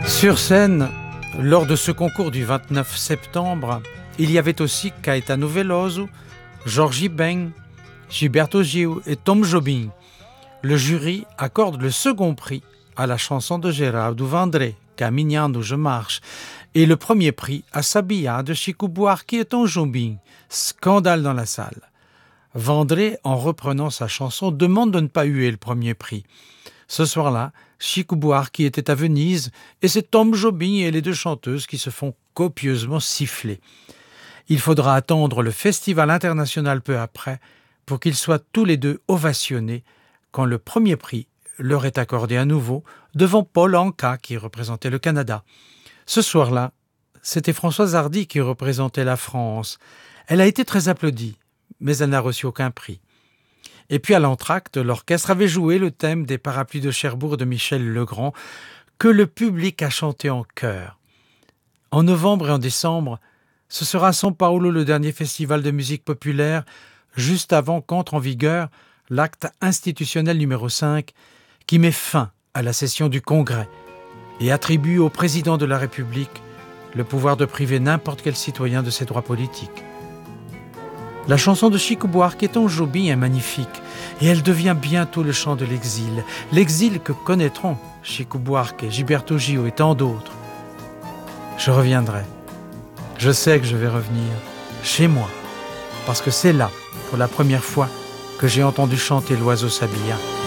Sur scène, lors de ce concours du 29 septembre, il y avait aussi Caetano Veloso, Jorge Ben, Gilberto Gil et Tom Jobim. Le jury accorde le second prix à la chanson de Geraldo Vandré, Caminhando je marche, et le premier prix à Sabia de Chico Buarque et Tom Jobim. Scandale dans la salle. Vandré, en reprenant sa chanson, demande de ne pas huer le premier prix. Ce soir-là, Chico Buarque était à Venise et c'est Tom Jobim et les deux chanteuses qui se font copieusement siffler. Il faudra attendre le festival international peu après pour qu'ils soient tous les deux ovationnés quand le premier prix leur est accordé à nouveau devant Paul Anka qui représentait le Canada. Ce soir-là, c'était Françoise Hardy qui représentait la France. Elle a été très applaudie, mais elle n'a reçu aucun prix. Et puis à l'entracte, l'orchestre avait joué le thème des Parapluies de Cherbourg de Michel Legrand, que le public a chanté en chœur. En novembre et en décembre, ce sera à São Paulo le dernier festival de musique populaire, juste avant qu'entre en vigueur l'acte institutionnel numéro 5, qui met fin à la session du Congrès et attribue au président de la République le pouvoir de priver n'importe quel citoyen de ses droits politiques. La chanson de Chico Buarque et Tom Jobim est magnifique et elle devient bientôt le chant de l'exil que connaîtront Chico Buarque, Gilberto Gil et tant d'autres. Je reviendrai. Je sais que je vais revenir chez moi parce que c'est là, pour la première fois, que j'ai entendu chanter l'oiseau sabillard.